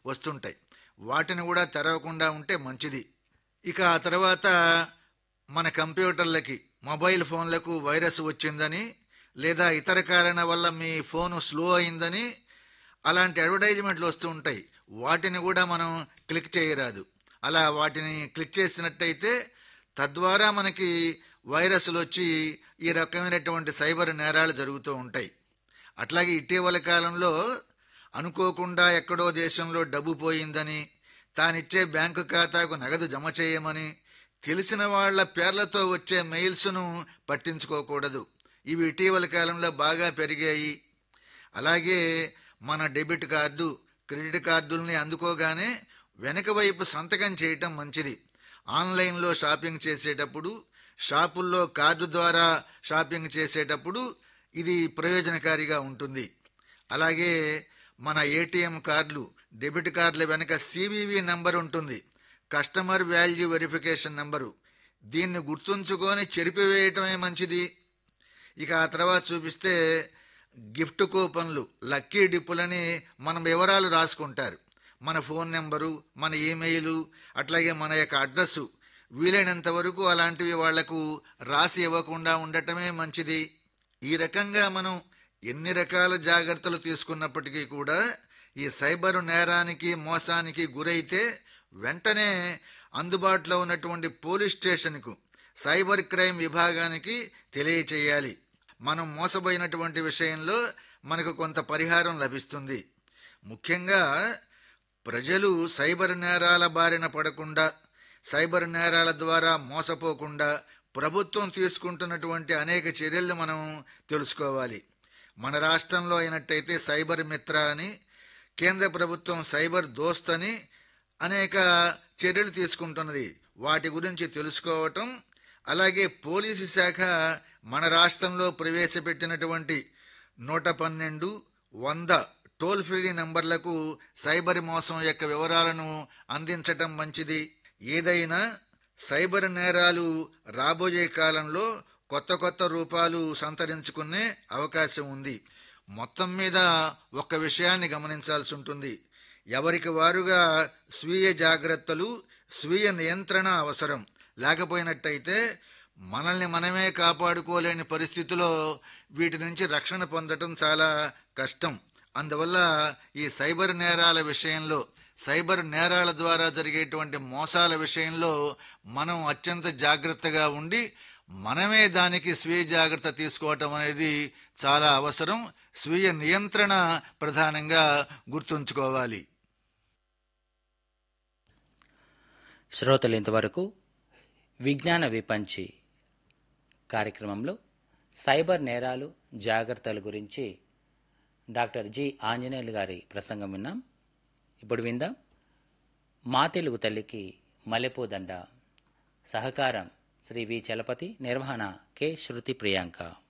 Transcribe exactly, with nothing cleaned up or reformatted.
వస్తుంటాయి. వాటిని కూడా తెరవకుండా ఉంటే మంచిది. ఇక ఆ తర్వాత మన కంప్యూటర్లకి, మొబైల్ ఫోన్లకు వైరస్ వచ్చిందని లేదా ఇతర కారణాల వల్ల మీ ఫోను స్లో అయిందని అలాంటి అడ్వర్టైజ్మెంట్లు వస్తూ ఉంటాయి. వాటిని కూడా మనం క్లిక్ చేయరాదు. అలా వాటిని క్లిక్ చేసినట్టయితే తద్వారా మనకి వైరస్లు వచ్చి ఈ రకమైనటువంటి సైబర్ నేరాలు జరుగుతూ ఉంటాయి. అట్లాగే ఇటీవల కాలంలో అనుకోకుండా ఎక్కడో దేశంలో డబ్బు పోయిందని, తానిచ్చే బ్యాంకు ఖాతాకు నగదు జమ చేయమని తెలిసిన వాళ్ల పేర్లతో వచ్చే మెయిల్స్ను పట్టించుకోకూడదు. ఇవి ఇటీవల కాలంలో బాగా పెరిగాయి. అలాగే మన డెబిట్ కార్డు, క్రెడిట్ కార్డుల్ని అందుకోగానే వెనక వైపు సంతకం చేయటం మంచిది. ఆన్లైన్లో షాపింగ్ చేసేటప్పుడు, షాపుల్లో కార్డు ద్వారా షాపింగ్ చేసేటప్పుడు ఇది ప్రయోజనకారిగా ఉంటుంది. అలాగే మన ఏటీఎం కార్డులు, డెబిట్ కార్డుల వెనక సివివి నంబర్ ఉంటుంది, కస్టమర్ వాల్యూ వెరిఫికేషన్ నంబరు. దీన్ని గుర్తుంచుకొని చెరిపివేయటమే మంచిది. ఇక ఆ తర్వాత చూపిస్తే గిఫ్ట్ కూపన్లు, లక్కీ డిప్పులని మన వివరాలు రాసుకుంటారు. మన ఫోన్ నెంబరు, మన ఈమెయిలు, అట్లాగే మన యొక్క అడ్రస్సు వీలైనంత వరకు అలాంటివి వాళ్లకు రాసి ఇవ్వకుండా ఉండటమే మంచిది. ఈ రకంగా మనం ఎన్ని రకాల జాగ్రత్తలు తీసుకున్నప్పటికీ కూడా ఈ సైబర్ నేరానికి, మోసానికి గురైతే వెంటనే అందుబాటులో ఉన్నటువంటి పోలీస్ స్టేషన్కు, సైబర్ క్రైమ్ విభాగానికి తెలియచేయాలి. మనం మోసపోయినటువంటి విషయంలో మనకు కొంత పరిహారం లభిస్తుంది. ముఖ్యంగా ప్రజలు సైబర్ నేరాల బారిన పడకుండా, సైబర్ నేరాల ద్వారా మోసపోకుండా ప్రభుత్వం తీసుకుంటున్నటువంటి అనేక చర్యలు మనం తెలుసుకోవాలి. మన రాష్ట్రంలో అయినట్టయితే సైబర్ మిత్ర అని, కేంద్ర ప్రభుత్వం సైబర్ దోస్త్ అని అనేక చర్యలు తీసుకుంటున్నది. వాటి గురించి తెలుసుకోవటం, అలాగే పోలీసు శాఖ మన రాష్ట్రంలో ప్రవేశపెట్టినటువంటి నూట పన్నెండు వంద టోల్ ఫ్రీ నంబర్లకు సైబర్ మోసం యొక్క వివరాలను అందించటం మంచిది. ఏదైనా సైబర్ నేరాలు రాబోయే కాలంలో కొత్త కొత్త రూపాలు సంతరించుకునే అవకాశం ఉంది. మొత్తం మీద ఒక్క విషయాన్ని గమనించాల్సి ఉంటుంది. ఎవరికి వారుగా స్వీయ జాగ్రత్తలు, స్వీయ నియంత్రణ అవసరం. లేకపోయినట్టయితే మనల్ని మనమే కాపాడుకోలేని పరిస్థితిలో వీటి నుంచి రక్షణ పొందటం చాలా కష్టం. అందువల్ల ఈ సైబర్ నేరాల విషయంలో, సైబర్ నేరాల ద్వారా జరిగేటువంటి మోసాల విషయంలో మనం అత్యంత జాగ్రత్తగా ఉండి మనమే దానికి స్వీయ జాగ్రత్త తీసుకోవటం అనేది చాలా అవసరం. స్వీయ నియంత్రణ ప్రధానంగా గుర్తుంచుకోవాలి. శ్రోతలు ఇంతవరకు విజ్ఞాన విపంచి కార్యక్రమంలో సైబర్ నేరాలు, జాగ్రత్తల గురించి డాక్టర్ జి ఆంజనేయులు గారి ప్రసంగం విన్నాం. ఇప్పుడు విందాం మా తెలుగు తల్లికి మల్లెపూదండ. సహకారం శ్రీ వి చలపతి, నిర్వహణ కె శృతి ప్రియాంక.